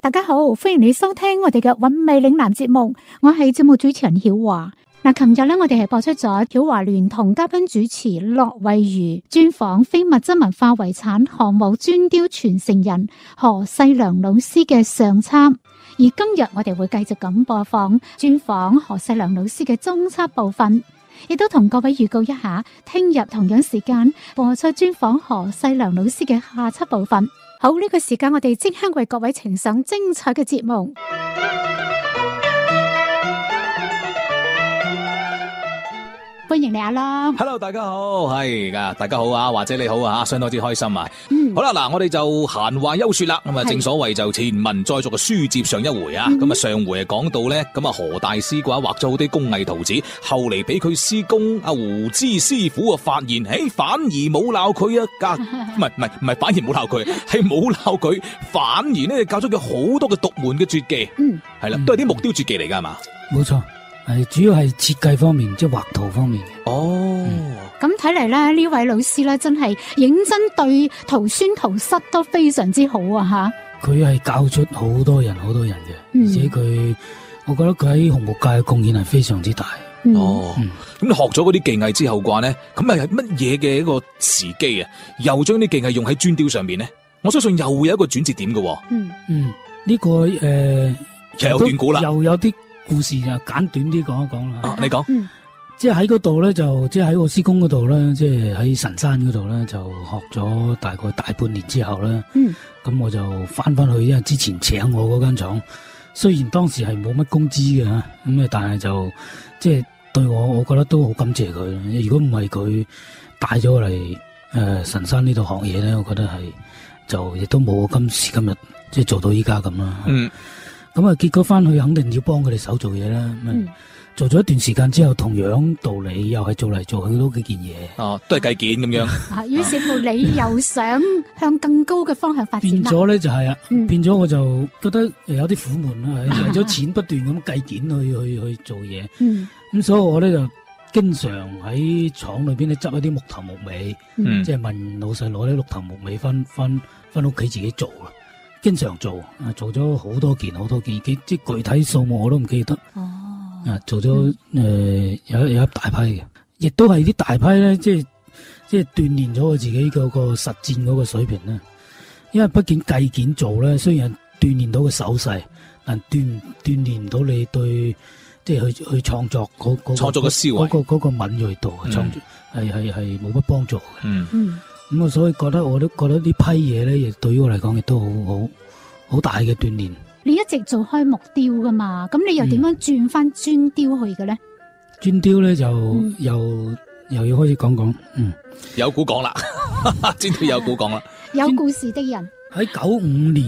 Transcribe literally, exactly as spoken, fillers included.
大家好，歡迎你收聽我哋嘅韻味嶺南節目，我係節目主持人曉華。嗱，琴日咧我哋係播出咗曉華聯同嘉賓主持駱惠如專訪非物質文化遺產項目磚雕傳承人何世良老師嘅上冊，而今日我哋會繼續咁播放專訪何世良老師嘅中冊部分，亦都同各位預告一下，聽日同樣時間播出專訪何世良老師嘅下冊部分。好，呢個時間我哋即刻為各位呈上精彩嘅節目。歡迎你阿樂 ，Hello， 大家好，係噶，大家好啊，或者你好啊，相當之開心啊。 嗯， 好啦，嗱，我哋就閒話休說啦。咁啊，正所謂就前文再續嘅書接上一回啊。咁啊、嗯，上回係講到咧，咁啊何大師嘅話畫咗好啲工藝圖紙，後嚟俾佢師公阿胡之師傅啊發現，誒，反而冇鬧佢啊，教唔係唔係唔係，反而冇鬧佢，係冇鬧佢，反而咧教咗佢好多嘅獨門嘅絕技。嗯，係啦，都係啲木雕絕技嚟噶，係嘛？ 冇錯。係主要係設計方面，即係畫圖方面嘅。 哦，咁睇嚟咧，呢位老師咧真係認真對徒孫徒室都非常之好啊！吓，佢係教出好多人，好多人嘅，嗯、而且佢，我覺得佢喺紅木界嘅貢獻係非常之大。 嗯、哦，咁、嗯、你學咗嗰啲技藝之後嘅話咧，咁係乜嘢嘅一個時機啊？又將啲技藝用喺磚雕上面咧？我相信又會有一個轉折點嘅。嗯嗯，呢、這個誒，呃、 又有段故啦， 又有啲。故事就簡短啲講一講啦。 啊，你講， 嗯、即係喺嗰度咧，就即係喺我師公嗰度咧，即係喺神山嗰度咧，就學咗大概大半年之後咧，咁、嗯、我就翻翻去，因為之前請我嗰間廠，雖然當時係冇乜工資嘅，咁啊，但係就即係對我，我覺得都好感謝佢。如果唔係佢帶咗我嚟誒神山呢度學嘢咧，我覺得係就亦都冇我今時今日即係做到依家咁啦。嗯。咁啊，結果翻去肯定要幫佢哋手做嘢啦。嗯，做咗一段時間之後，同樣道理又係做嚟做去都幾件嘢。哦， 都係計件咁樣。 啊，於是乎你又想向更高嘅方向發展。 變咗咧就係、是、啊，嗯、變咗我就覺得有啲苦悶啦，為咗錢不斷咁計件去去去做嘢。嗯，咁所以我咧就經常喺廠裏邊咧執一啲木頭木尾，嗯、即係問老細攞啲木頭木尾翻翻翻屋企自己做啦。經常做啊，做咗好多件好多件，即係具體數目我都唔記得。哦，啊，做咗誒、嗯呃、有有一大批嘅，亦都係啲大批咧，即係即係鍛煉咗我自己嗰個實戰嗰個水平啦。因為畢竟計件做咧，雖然鍛煉到個手勢，但鍛鍛煉唔到你對即係去去創作嗰、嗰個創作嘅思維嗰、嗰個、嗰個敏銳度，創作係係係冇乜幫助嘅。嗯嗯。咁啊，所以覺得我都覺得呢批嘢咧，亦對於我嚟講亦都好好好大嘅鍛煉。 你一直做開木雕噶嘛？咁你又點樣轉翻磚雕去嘅咧？ 磚雕咧就、嗯、又又要開始講講，嗯， 有古講啦，磚雕有古講啦， 有故事的人喺九五年。